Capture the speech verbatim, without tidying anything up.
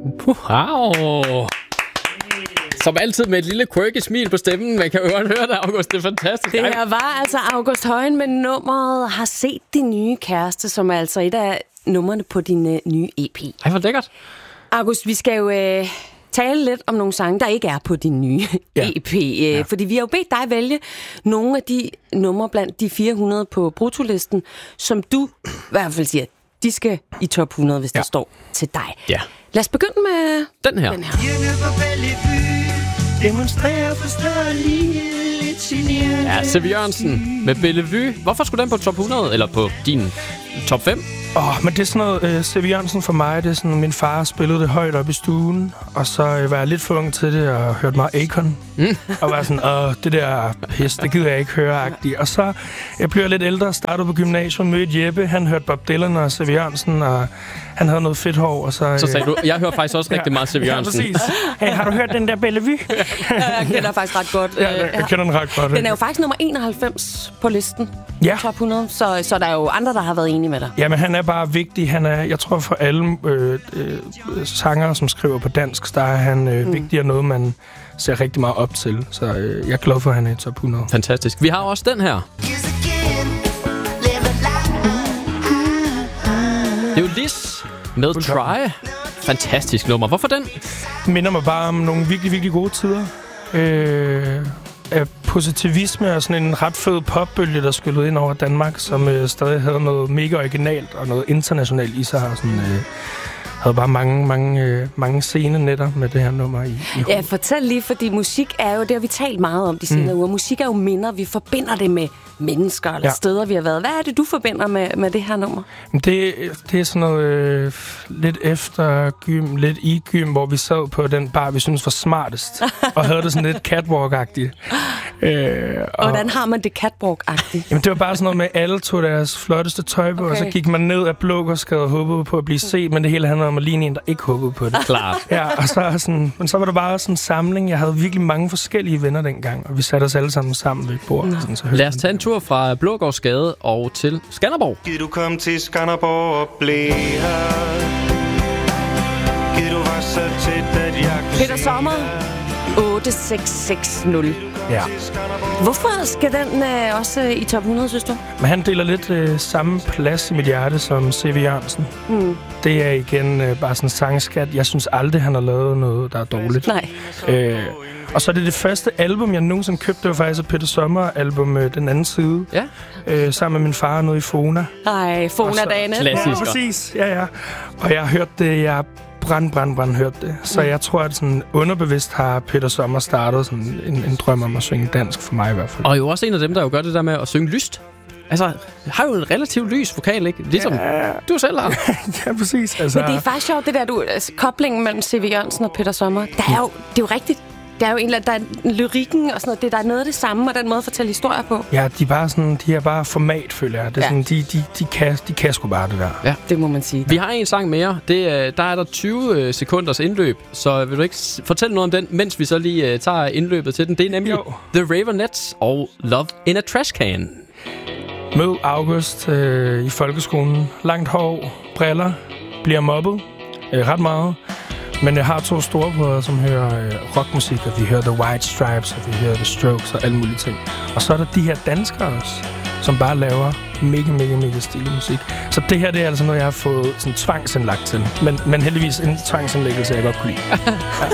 Wow. Som altid med et lille quirky smil på stemmen. Man kan jo godt høre det, August. Det er fantastisk. Det her var altså August Højen med nummeret Har set din nye kæreste, som er altså et af numrene på din uh, nye E P. Ej, hvor lækkert. August, vi skal jo uh, tale lidt om nogle sange, der ikke er på din nye ja. E P. Uh, ja. Fordi vi har jo bedt dig vælge nogle af de numre blandt de fire hundrede på brutolisten, som du i hvert fald siger, de skal i top hundrede, hvis ja. der står til dig. Ja. Lad os begynde med den her. Den her. Demonstrerer for større livet. Ja, Sevi Jørgensen med Bellevue. Hvorfor skulle den på top hundrede, eller på din top fem? Åh, oh, men det er sådan noget, uh, Sevi Jørgensen for mig, det er sådan, min far spillede det højt op i stuen, og så uh, var jeg lidt for ung til det, og hørte meget Akon, mm. og var sådan, åh, det der pis, det gider jeg ikke høre-agtigt. Og så, jeg blev lidt ældre, startede på gymnasiet, mødte Jeppe, han hørte Bob Dylan og Sevi Jørgensen, og han havde noget fedt hår, og så... Så sagde du, jeg hører faktisk også rigtig meget Sevi Jørgensen. Ja, præcis. Hey, har du hørt den der Bellevue? Ja, jeg kender faktisk ret godt. Ja, jeg, jeg kender den ret godt. Den er jo faktisk nummer enoghalvfems på listen. Ja. Top hundrede, så, så der er jo andre, der har været enige med dig. Jamen, han er bare vigtig. Han er, jeg tror, for alle øh, øh, sangere, som skriver på dansk, der er han øh, mm. vigtig og noget, man ser rigtig meget op til. Så øh, jeg er glad for, at han er i top hundrede. Fantastisk. Vi har også den her. Det er jo Liz med Try. Fantastisk nummer. Hvorfor den? Det minder mig bare om nogle virkelig, virkelig gode tider. Øh, af positivisme og sådan en ret fed popbølge, der skyllede ind over Danmark, som øh, stadig havde noget mega originalt og noget internationalt i sig. Og sådan, øh, havde bare mange, mange, øh, mange scenenetter med det her nummer i, i Ja, fortæl lige, fordi musik er jo, det har vi talt meget om de senere mm. uger. Musik er jo minder, vi forbinder det med mennesker eller ja. steder, vi har været. Hvad er det, du forbinder med, med det her nummer? Det, det er sådan noget øh, lidt efter gym, lidt i gym, hvor vi sad på den bar, vi synes var smartest, og havde det sådan lidt catwalk-agtigt. Øh, og Hvordan har man det catwalk-agtigt? Jamen, det var bare sådan noget med, alle tog deres flotteste tøj på, okay. og så gik man ned af Blågårdsgade og håbede på at blive set, men det hele handlede om at ligne en, der ikke håbede på det. Klart. Ja, og så, sådan, men så var det bare sådan en samling. Jeg havde virkelig mange forskellige venner dengang, og vi satte os alle sammen sammen ved et bord. Mm. Sådan, så lad os tage en tur fra Blågårdsgade og til Skanderborg. Giv du kom til Skanderborg og blev her. Giv du var så tæt, at jeg kunne Peter Sommer, otte seks seks nul. Ja. Hvorfor skal den øh, også øh, i top hundrede, synes du? Men han deler lidt øh, samme plads i mit hjerte som Sevi Jørgensen. Mm. Det er igen øh, bare sådan en sangskat. Jeg synes aldrig, han har lavet noget, der er dårligt. Nej. Øh, og så er det det første album, jeg nogensinde købte. Det var faktisk et Peter Sommer-album, øh, Den Anden Side. Ja. Øh, sammen med min far nede i Fona. Nej, Fona-dagene. Klassisk. Ja, præcis. Ja, ja. Og jeg har hørt det, jeg brand, brand, brand hørt det. Så jeg tror, at sådan underbevidst har Peter Sommer startet sådan en, en drøm om at synge dansk for mig i hvert fald. Og jo også en af dem, der jo gør det der med at synge lyst. Altså, har jo en relativt lys vokal, ikke? Ligesom ja. du selv har. Ja, præcis. Altså. Men det er faktisk sjovt, det der, du, altså, koblingen mellem Sevi Jørgensen og Peter Sommer. Der er jo, det er jo rigtigt. Der er jo en eller anden, der er lyrikken og sådan noget. Det, der er noget af det samme, og den måde at fortælle historier på. Ja, de er bare sådan, de er bare format, føler jeg. Det er ja. sådan, de, de, de, kan, de kan sgu bare det der. Ja, det må man sige. Vi har en sang mere. Det, der er der tyve sekunders indløb, så vil du ikke fortælle noget om den, mens vi så lige uh, tager indløbet til den. Det er nemlig jo. The Raveonettes og Love in a Trash Can. Mød August øh, i folkeskolen. Langt hår, briller, bliver mobbet øh, ret meget. Men jeg har to storebrødre, som hører øh, rockmusik, og vi hører The White Stripes, og vi hører The Strokes og alle mulige ting. Og så er der de her danskere også, som bare laver mega, mega, mega stilig musik. Så det her, det er altså noget, jeg har fået sådan tvangsindlagt til. Men, men heldigvis en tvangsindlæggelse, jeg godt kunne lide. Ja.